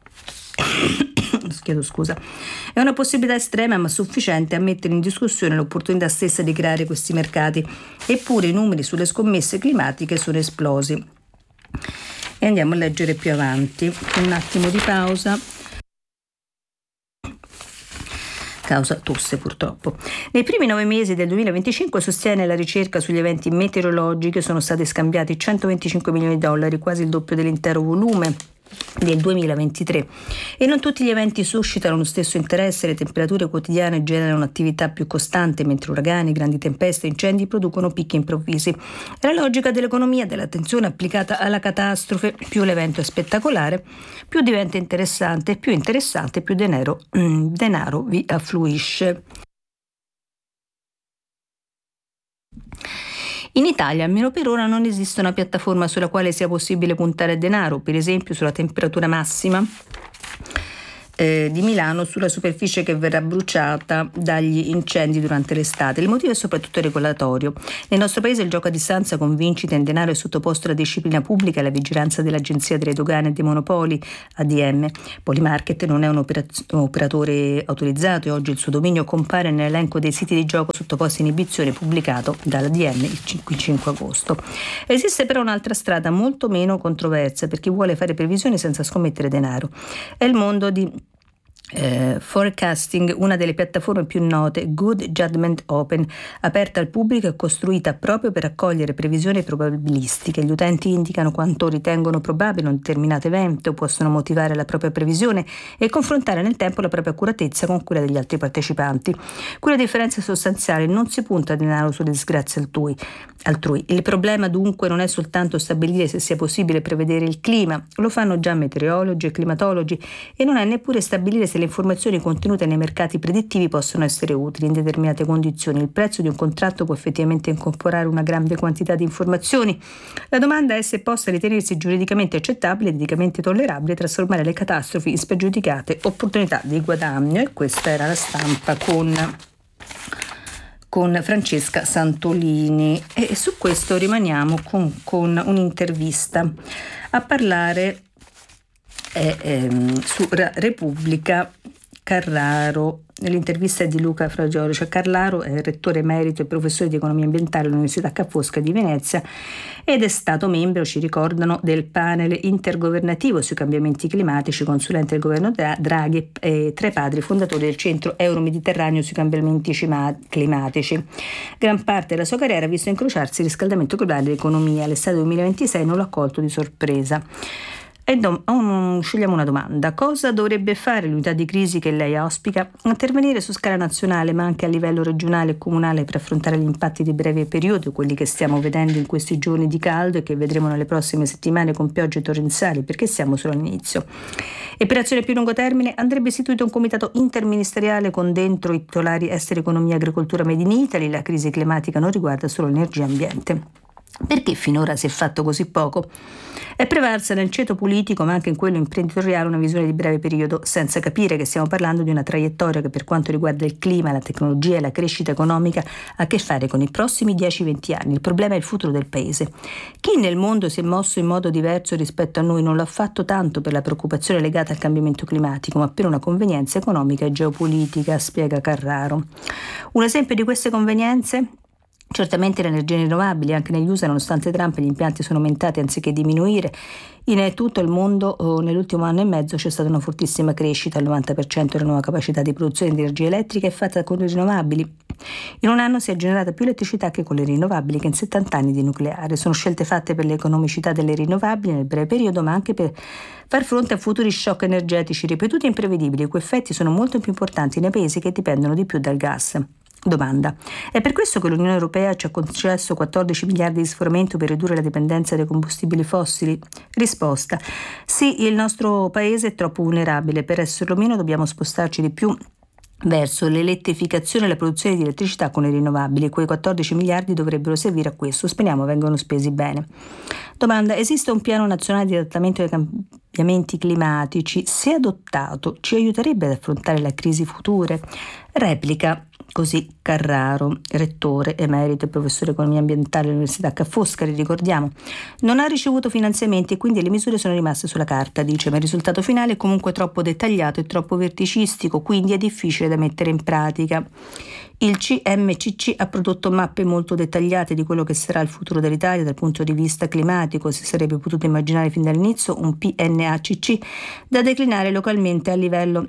Chiedo scusa. È una possibilità estrema ma sufficiente a mettere in discussione l'opportunità stessa di creare questi mercati. Eppure i numeri sulle scommesse climatiche sono esplosi. E andiamo a leggere più avanti. Un attimo di pausa. causa tosse purtroppo. Nei primi 9 mesi del 2025, sostiene la ricerca sugli eventi meteorologici, sono stati scambiati 125 milioni di dollari, quasi il doppio dell'intero volume del 2023, e non tutti gli eventi suscitano lo stesso interesse. Le temperature quotidiane generano un'attività più costante, mentre uragani, grandi tempeste e incendi producono picchi improvvisi. È la logica dell'economia dell'attenzione applicata alla catastrofe: più l'evento è spettacolare, più diventa interessante, più denaro vi affluisce. In Italia, almeno per ora, non esiste una piattaforma sulla quale sia possibile puntare denaro, per esempio sulla temperatura massima di Milano, sulla superficie che verrà bruciata dagli incendi durante l'estate. Il motivo è soprattutto regolatorio. Nel nostro paese il gioco a distanza con vincite in denaro è sottoposto alla disciplina pubblica e alla vigilanza dell'Agenzia delle Dogane e dei Monopoli, ADM. Polymarket non è un operatore autorizzato e oggi il suo dominio compare nell'elenco dei siti di gioco sottoposti a inibizione pubblicato dall'ADM il 5 agosto. Esiste però un'altra strada molto meno controversa per chi vuole fare previsioni senza scommettere denaro. È il mondo di Forecasting, una delle piattaforme più note, Good Judgment Open, aperta al pubblico e costruita proprio per raccogliere previsioni probabilistiche. Gli utenti indicano quanto ritengono probabile un determinato evento, possono motivare la propria previsione e confrontare nel tempo la propria accuratezza con quella degli altri partecipanti. Qui la differenza è sostanziale: non si punta denaro sulle disgrazie altrui. Il problema dunque non è soltanto stabilire se sia possibile prevedere il clima, lo fanno già meteorologi e climatologi, e non è neppure stabilire se le informazioni contenute nei mercati predittivi possono essere utili in determinate condizioni. Il prezzo di un contratto può effettivamente incorporare una grande quantità di informazioni. La domanda è se possa ritenersi giuridicamente accettabile ed eticamente tollerabile trasformare le catastrofi in spregiudicate opportunità di guadagno. E questa era La Stampa con Francesca Santolini, e su questo rimaniamo con un'intervista a parlare su Repubblica. Carraro, l'intervista è di Luca Fragiolo. Carraro è rettore emerito e professore di economia ambientale all'Università Ca' Fosca di Venezia ed è stato membro, ci ricordano, del panel intergovernativo sui cambiamenti climatici, consulente del governo Draghi e tra i padri fondatori del Centro Euro-Mediterraneo sui cambiamenti climatici. Gran parte della sua carriera ha visto incrociarsi il riscaldamento globale e l'economia. L'estate 2026 non l'ha colto di sorpresa. Scegliamo una domanda: cosa dovrebbe fare l'unità di crisi che lei auspica? Intervenire su scala nazionale ma anche a livello regionale e comunale per affrontare gli impatti di breve periodo, quelli che stiamo vedendo in questi giorni di caldo e che vedremo nelle prossime settimane con piogge torrenziali, perché siamo solo all'inizio. E per azione più lungo termine andrebbe istituito un comitato interministeriale con dentro i titolari esteri, economia, agricoltura, made in Italy. La crisi climatica non riguarda solo energia e ambiente. Perché finora si è fatto così poco? È prevalsa nel ceto politico ma anche in quello imprenditoriale una visione di breve periodo, senza capire che stiamo parlando di una traiettoria che, per quanto riguarda il clima, la tecnologia e la crescita economica, ha a che fare con i prossimi 10-20 anni. Il problema è il futuro del paese. Chi nel mondo si è mosso in modo diverso rispetto a noi non l'ha fatto tanto per la preoccupazione legata al cambiamento climatico, ma per una convenienza economica e geopolitica, spiega Carraro. Un esempio di queste convenienze? Certamente le energie rinnovabili. Anche negli USA, nonostante Trump, gli impianti sono aumentati anziché diminuire. In tutto il mondo nell'ultimo anno e mezzo c'è stata una fortissima crescita. Il 90% della nuova capacità di produzione di energia elettrica è fatta con le rinnovabili. In un anno si è generata più elettricità che con le rinnovabili che in 70 anni di nucleare. Sono scelte fatte per l'economicità delle rinnovabili nel breve periodo, ma anche per far fronte a futuri shock energetici ripetuti e imprevedibili, i cui effetti sono molto più importanti nei paesi che dipendono di più dal gas. Domanda: è per questo che l'Unione Europea ci ha concesso 14 miliardi di sforamento per ridurre la dipendenza dai combustibili fossili? Risposta: sì, il nostro paese è troppo vulnerabile. Per esserlo meno dobbiamo spostarci di più verso l'elettrificazione e la produzione di elettricità con le rinnovabili. Quei 14 miliardi dovrebbero servire a questo. Speriamo vengano spesi bene. Domanda: esiste un piano nazionale di adattamento ai cambiamenti climatici? Se adottato, ci aiuterebbe ad affrontare le crisi future? Replica così Carraro, rettore emerito e professore di economia ambientale all'Università Ca' Fosca, ricordiamo. Non ha ricevuto finanziamenti e quindi le misure sono rimaste sulla carta, dice, ma il risultato finale è comunque troppo dettagliato e troppo verticistico, quindi è difficile da mettere in pratica. Il CMCC ha prodotto mappe molto dettagliate di quello che sarà il futuro dell'Italia dal punto di vista climatico. Si sarebbe potuto immaginare fin dall'inizio un PNACC da declinare localmente a livello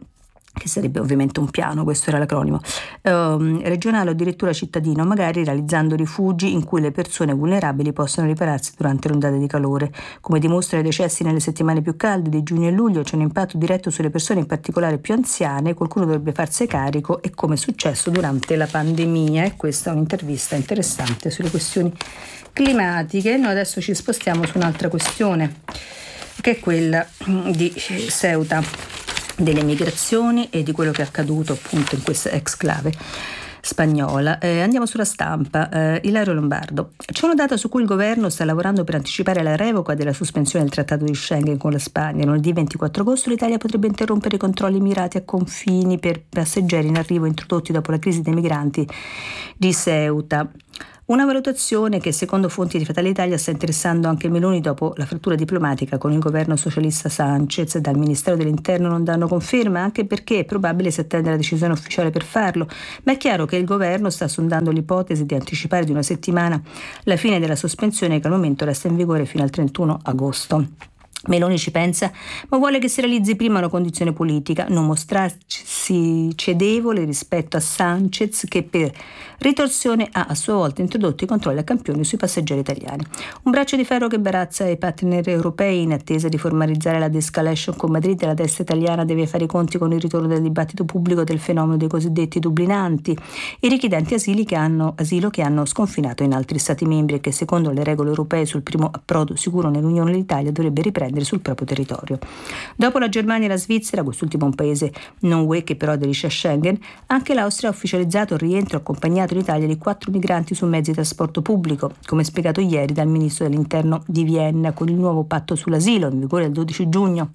che sarebbe ovviamente un piano, questo era l'acronimo, regionale o addirittura cittadino, magari realizzando rifugi in cui le persone vulnerabili possano ripararsi durante le ondate di calore. Come dimostrano i decessi nelle settimane più calde di giugno e luglio, c'è un impatto diretto sulle persone, in particolare più anziane, qualcuno dovrebbe farsi carico, e come è successo durante la pandemia. E questa è un'intervista interessante sulle questioni climatiche. Noi adesso ci spostiamo su un'altra questione, che è quella di Ceuta, delle migrazioni e di quello che è accaduto appunto in questa exclave spagnola. Andiamo sulla Stampa. Ilario Lombardo: c'è una data su cui il governo sta lavorando per anticipare la revoca della sospensione del trattato di Schengen con la Spagna. Lunedì 24 agosto l'Italia potrebbe interrompere i controlli mirati a confini per passeggeri in arrivo introdotti dopo la crisi dei migranti di Ceuta. Una valutazione che, secondo fonti di Fratelli d'Italia, sta interessando anche Meloni dopo la frattura diplomatica con il governo socialista Sanchez. Dal Ministero dell'Interno non danno conferma, anche perché è probabile si attende la decisione ufficiale per farlo, ma è chiaro che il governo sta sondando l'ipotesi di anticipare di una settimana la fine della sospensione, che al momento resta in vigore fino al 31 agosto. Meloni ci pensa, ma vuole che si realizzi prima una condizione politica, non mostrarsi cedevole rispetto a Sanchez, che per ritorsione ha a sua volta introdotto i controlli a campioni sui passeggeri italiani. Un braccio di ferro che barazza i partner europei in attesa di formalizzare la de-escalation con Madrid. La destra italiana deve fare i conti con il ritorno del dibattito pubblico del fenomeno dei cosiddetti dublinanti, i richiedenti asilo che hanno sconfinato in altri stati membri e che, secondo le regole europee, sul primo approdo sicuro nell'Unione, l'Italia dovrebbe riprendere sul proprio territorio. Dopo la Germania e la Svizzera, quest'ultimo un paese non UE che però aderisce a Schengen, anche l'Austria ha ufficializzato il rientro accompagnato in Italia di 4 migranti su mezzi di trasporto pubblico, come spiegato ieri dal ministro dell'Interno di Vienna, con il nuovo patto sull'asilo in vigore il 12 giugno.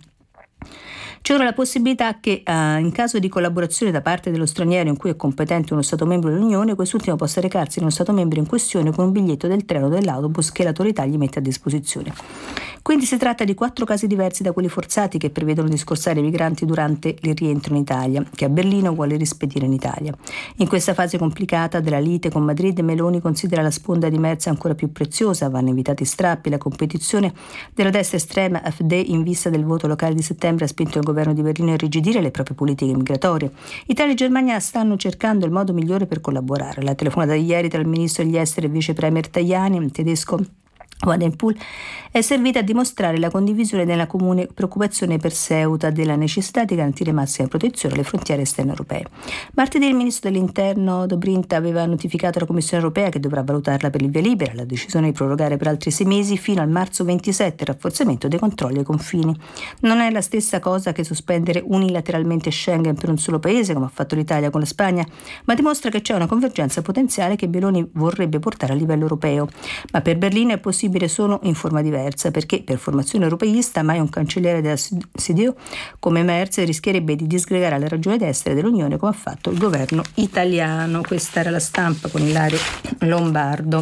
C'è ora la possibilità che, in caso di collaborazione da parte dello straniero in cui è competente uno Stato membro dell'Unione, quest'ultimo possa recarsi nello Stato membro in questione con un biglietto del treno o dell'autobus che l'autorità gli mette a disposizione. Quindi si tratta di 4 casi diversi da quelli forzati che prevedono di scorsare i migranti durante il rientro in Italia, che a Berlino vuole rispedire in Italia. In questa fase complicata della lite con Madrid, Meloni considera la sponda di Merz ancora più preziosa. Vanno evitati strappi. La competizione della destra estrema AfD in vista del voto locale di settembre ha spinto il governo di Berlino a irrigidire le proprie politiche migratorie. Italia e Germania stanno cercando il modo migliore per collaborare. La telefonata di ieri tra il ministro degli esteri e il vice premier Tajani, il tedesco Wadenpool, è servita a dimostrare la condivisione della comune preoccupazione per Ceuta della necessità di garantire massima protezione alle frontiere esterne europee. Martedì il ministro dell'Interno Dobrindt aveva notificato alla Commissione europea, che dovrà valutarla per il via libera, la decisione di prorogare per altri 6 mesi fino al marzo 27 il rafforzamento dei controlli ai confini. Non è la stessa cosa che sospendere unilateralmente Schengen per un solo paese, come ha fatto l'Italia con la Spagna, ma dimostra che c'è una convergenza potenziale che Meloni vorrebbe portare a livello europeo. Ma per Berlino è possibile solo in forma diversa, perché per formazione europeista mai un cancelliere della CDU come Merz rischierebbe di disgregare le ragioni destre dell'Unione, come ha fatto il governo italiano. Questa era la Stampa con Ilario Lombardo.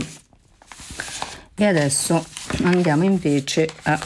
E adesso andiamo invece a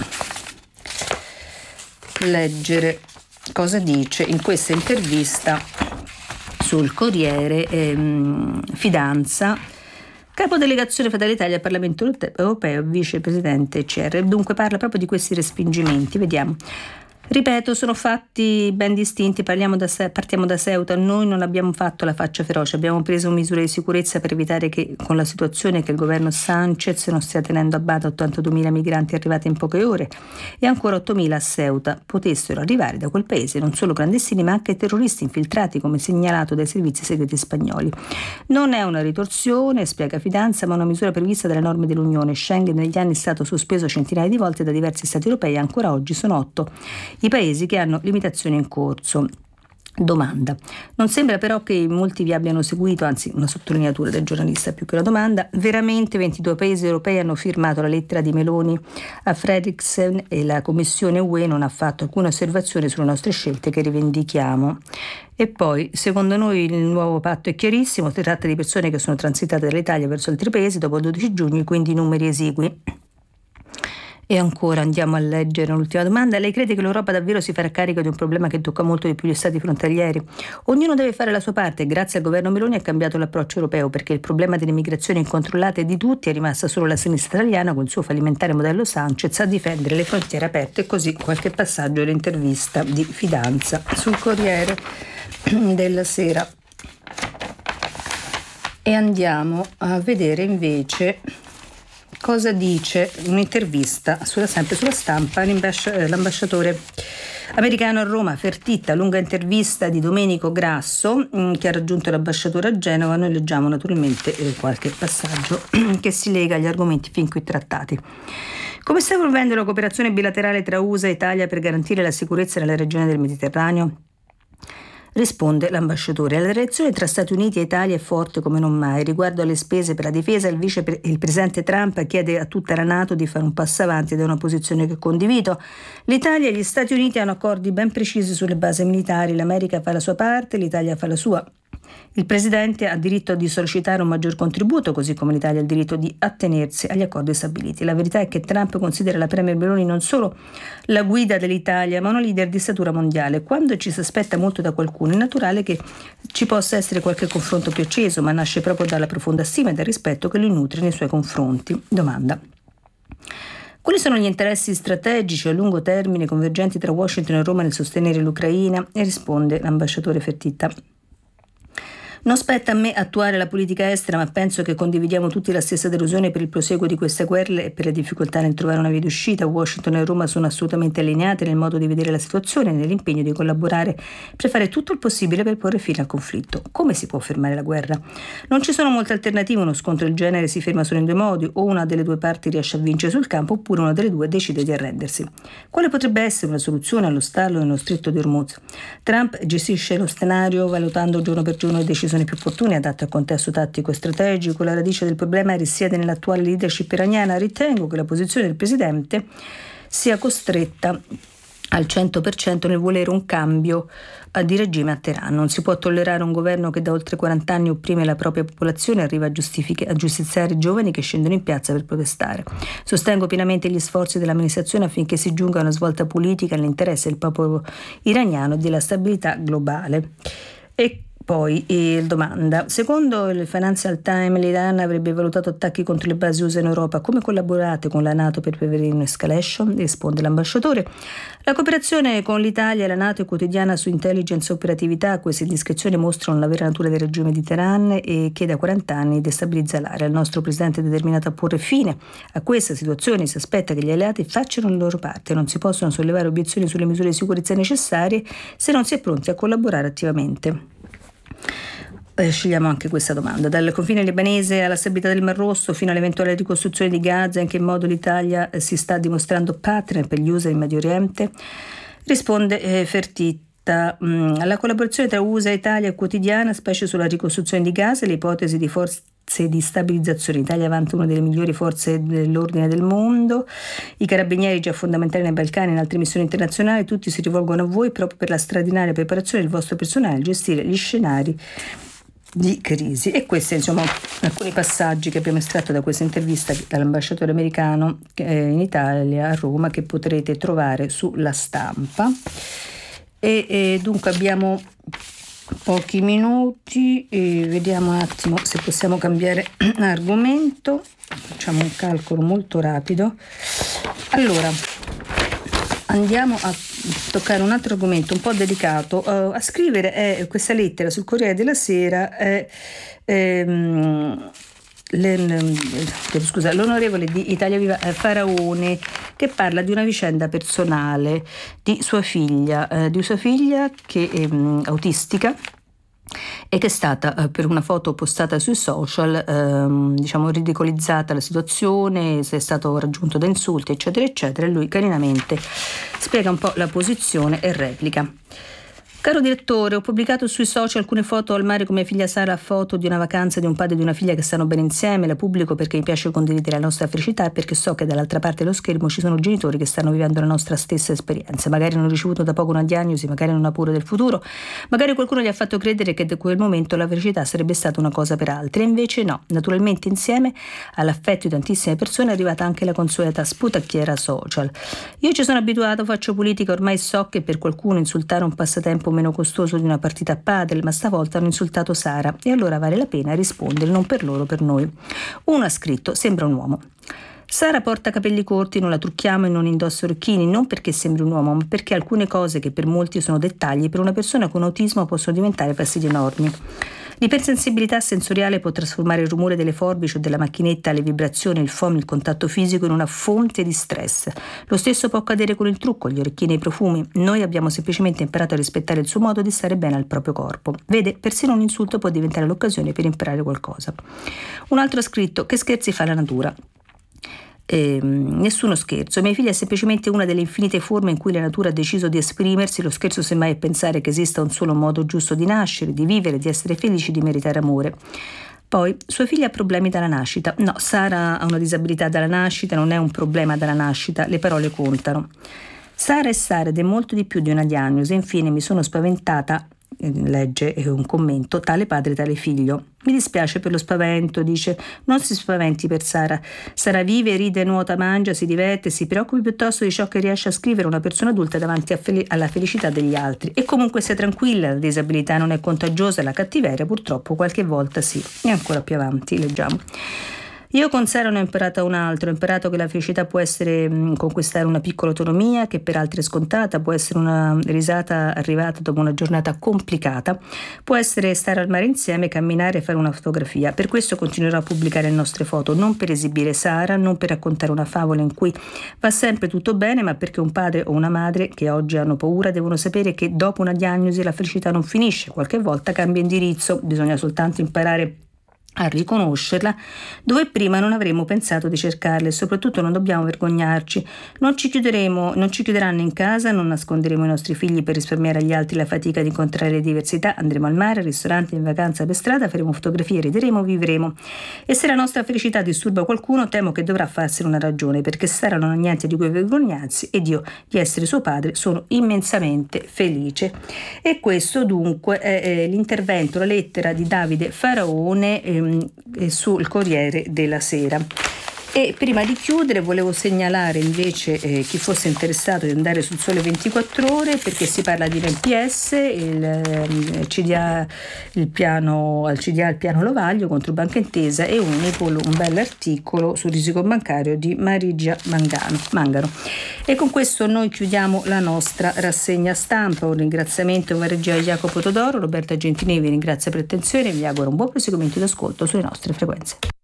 leggere cosa dice in questa intervista sul Corriere Fidanza, capo delegazione Fratelli d'Italia al Parlamento europeo, vicepresidente CR. Dunque parla proprio di questi respingimenti. Vediamo. Ripeto, sono fatti ben distinti, partiamo da Ceuta. Noi non abbiamo fatto la faccia feroce, abbiamo preso misure di sicurezza per evitare che, con la situazione che il governo Sanchez non stia tenendo a bada 82.000 migranti arrivati in poche ore e ancora 8.000 a Ceuta, potessero arrivare da quel paese non solo clandestini ma anche terroristi infiltrati, come segnalato dai servizi segreti spagnoli. Non è una ritorsione, spiega Fidanza, ma una misura prevista dalle norme dell'Unione. Schengen negli anni è stato sospeso centinaia di volte da diversi stati europei e ancora oggi sono 8 i paesi che hanno limitazioni in corso. Domanda. Non sembra però che molti vi abbiano seguito, anzi una sottolineatura del giornalista più che una domanda. Veramente 22 paesi europei hanno firmato la lettera di Meloni a Fredriksen e la Commissione UE non ha fatto alcuna osservazione sulle nostre scelte che rivendichiamo. E poi, secondo noi il nuovo patto è chiarissimo, si tratta di persone che sono transitate dall'Italia verso altri paesi dopo il 12 giugno, quindi numeri esigui. E ancora andiamo a leggere l'ultima domanda. Lei crede che l'Europa davvero si farà carico di un problema che tocca molto di più gli stati frontalieri? Ognuno deve fare la sua parte e grazie al governo Meloni ha cambiato l'approccio europeo, perché il problema delle migrazioni incontrollate di tutti è rimasta solo la sinistra italiana con il suo fallimentare modello Sanchez a difendere le frontiere aperte. E così qualche passaggio dell'intervista di Fidanza sul Corriere. della Sera. E andiamo a vedere invece cosa dice un'intervista sempre sulla Stampa l'ambasciatore americano a Roma, Fertitta, lunga intervista di Domenico Grasso che ha raggiunto l'ambasciatore a Genova. Noi leggiamo naturalmente qualche passaggio che si lega agli argomenti fin qui trattati. Come sta evolvendo la cooperazione bilaterale tra USA e Italia per garantire la sicurezza nella regione del Mediterraneo? Risponde l'ambasciatore. La relazione tra Stati Uniti e Italia è forte come non mai. Riguardo alle spese per la difesa, il presidente Trump chiede a tutta la NATO di fare un passo avanti ed è una posizione che condivido. L'Italia e gli Stati Uniti hanno accordi ben precisi sulle basi militari. L'America fa la sua parte, l'Italia fa la sua. Il Presidente ha diritto di sollecitare un maggior contributo, così come l'Italia ha il diritto di attenersi agli accordi stabiliti. La verità è che Trump considera la Premier Meloni non solo la guida dell'Italia, ma una leader di statura mondiale. Quando ci si aspetta molto da qualcuno, è naturale che ci possa essere qualche confronto più acceso, ma nasce proprio dalla profonda stima e dal rispetto che lui nutre nei suoi confronti. Domanda: quali sono gli interessi strategici a lungo termine convergenti tra Washington e Roma nel sostenere l'Ucraina? E risponde l'ambasciatore Fertitta: non spetta a me attuare la politica estera, ma penso che condividiamo tutti la stessa delusione per il proseguo di queste guerre e per la difficoltà nel trovare una via d'uscita. Washington e Roma sono assolutamente allineate nel modo di vedere la situazione e nell'impegno di collaborare per fare tutto il possibile per porre fine al conflitto. Come si può fermare la guerra? Non ci sono molte alternative, uno scontro del genere si ferma solo in due modi: o una delle due parti riesce a vincere sul campo, oppure una delle due decide di arrendersi. Quale potrebbe essere una soluzione allo stallo nello stretto di Hormuz? Trump gestisce lo scenario valutando giorno per giorno le decisioni più opportune adatte al contesto tattico e strategico. La radice del problema risiede nell'attuale leadership iraniana. Ritengo che la posizione del presidente sia costretta al 100% nel volere un cambio di regime a Teheran. Non si può tollerare un governo che da oltre 40 anni opprime la propria popolazione e arriva a giustiziare i giovani che scendono in piazza per protestare. Sostengo pienamente gli sforzi dell'amministrazione affinché si giunga a una svolta politica nell'interesse del popolo iraniano e della stabilità globale. E poi domanda: secondo il Financial Times l'Iran avrebbe valutato attacchi contro le basi USA in Europa. Come collaborate con la NATO per prevenire un'escalation? Risponde l'ambasciatore: la cooperazione con l'Italia e la NATO è quotidiana su intelligence e operatività. Queste indiscrezioni mostrano la vera natura del regime di Teheran e che da 40 anni destabilizza l'area. Il nostro presidente è determinato a porre fine a questa situazione. Si aspetta che gli alleati facciano la loro parte. Non si possono sollevare obiezioni sulle misure di sicurezza necessarie se non si è pronti a collaborare attivamente. Scegliamo anche questa domanda: dal confine libanese alla stabilità del Mar Rosso fino all'eventuale ricostruzione di Gaza, in che modo l'Italia si sta dimostrando partner per gli USA in Medio Oriente? Risponde Fertitta: la collaborazione tra USA e Italia è quotidiana, specie sulla ricostruzione di Gaza e le ipotesi di forze di stabilizzazione. L'Italia vanta una delle migliori forze dell'ordine del mondo, i carabinieri già fondamentali nei Balcani e in altre missioni internazionali. Tutti si rivolgono a voi proprio per la straordinaria preparazione del vostro personale a gestire gli scenari di crisi. E questi insomma alcuni passaggi che abbiamo estratto da questa intervista dall'ambasciatore americano in Italia a Roma, che potrete trovare sulla Stampa. E dunque abbiamo pochi minuti e vediamo un attimo se possiamo cambiare argomento. Facciamo un calcolo molto rapido. Allora, andiamo a toccare un altro argomento un po' delicato. A scrivere questa lettera sul Corriere della Sera l'onorevole di Italia Viva Faraone, che parla di una vicenda personale di sua figlia che è autistica e che è stata per una foto postata sui social ridicolizzata la situazione, se è stato raggiunto da insulti eccetera eccetera, e lui carinamente spiega un po' la posizione e replica. Caro direttore, ho pubblicato sui social alcune foto al mare con mia figlia Sara, foto di una vacanza di un padre e di una figlia che stanno bene insieme. La pubblico perché mi piace condividere la nostra felicità e perché so che dall'altra parte dello schermo ci sono genitori che stanno vivendo la nostra stessa esperienza. Magari hanno ricevuto da poco una diagnosi, magari hanno paura del futuro, magari qualcuno gli ha fatto credere che da quel momento la felicità sarebbe stata una cosa per altri, e invece no. Naturalmente insieme all'affetto di tantissime persone è arrivata anche la consueta sputacchiera social. Io ci sono abituato, faccio politica, ormai so che per qualcuno insultare un passatempo meno costoso di una partita a padel, ma stavolta hanno insultato Sara e allora vale la pena rispondere, non per loro, per noi. Uno ha scritto: sembra un uomo. Sara porta capelli corti, non la trucchiamo e non indossa orecchini, non perché sembri un uomo, ma perché alcune cose che per molti sono dettagli, per una persona con autismo possono diventare fastidi enormi. L'ipersensibilità sensoriale può trasformare il rumore delle forbici o della macchinetta, le vibrazioni, il foam, il contatto fisico in una fonte di stress. Lo stesso può accadere con il trucco, gli orecchini e i profumi. Noi abbiamo semplicemente imparato a rispettare il suo modo di stare bene al proprio corpo. Vede, persino un insulto può diventare l'occasione per imparare qualcosa. Un altro ha scritto: che scherzi fa la natura? Nessuno scherzo. Mia figlia è semplicemente una delle infinite forme in cui la natura ha deciso di esprimersi. Lo scherzo semmai è pensare che esista un solo modo giusto di nascere, di vivere, di essere felici, di meritare amore. Poi, sua figlia ha problemi dalla nascita. No, Sara ha una disabilità dalla nascita, non è un problema dalla nascita, le parole contano. Sara è Sara ed è molto di più di una diagnosi. Infine mi sono spaventata, legge un commento, tale padre tale figlio. Mi dispiace per lo spavento, dice. Non si spaventi per Sara. Sara vive, ride, nuota, mangia, si diverte, si preoccupi piuttosto di ciò che riesce a scrivere una persona adulta davanti alla felicità degli altri. E comunque sia tranquilla, la disabilità non è contagiosa, la cattiveria purtroppo qualche volta sì. E ancora più avanti leggiamo. Io con Sara ne ho imparato un altro, ho imparato che la felicità può essere conquistare una piccola autonomia che per altri è scontata, può essere una risata arrivata dopo una giornata complicata, può essere stare al mare insieme, camminare e fare una fotografia. Per questo continuerò a pubblicare le nostre foto, non per esibire Sara, non per raccontare una favola in cui va sempre tutto bene, ma perché un padre o una madre che oggi hanno paura devono sapere che dopo una diagnosi la felicità non finisce, qualche volta cambia indirizzo, bisogna soltanto imparare a riconoscerla dove prima non avremmo pensato di cercarla e soprattutto non dobbiamo vergognarci. Non ci chiuderanno in casa, non nasconderemo i nostri figli per risparmiare agli altri la fatica di incontrare le diversità, andremo al mare, al ristorante, in vacanza, per strada, faremo fotografie, rideremo, vivremo. E se la nostra felicità disturba qualcuno, temo che dovrà farsene una ragione, perché Sara non ha niente di cui vergognarsi ed io, di essere suo padre, sono immensamente felice. E questo dunque è l'intervento, la lettera di Davide Faraone sul Corriere della Sera. E prima di chiudere volevo segnalare invece chi fosse interessato di andare sul Sole 24 Ore, perché si parla di NPS, il CDA, il piano Lovaglio contro Banca Intesa e Unipol, un bell'articolo sul risico bancario di Marigia Mangano. E con questo noi chiudiamo la nostra rassegna stampa. Un ringraziamento alla regia Jacopo Todoro, Roberta Gentilini vi ringrazia per l'attenzione e vi auguro un buon proseguimento d'ascolto sulle nostre frequenze.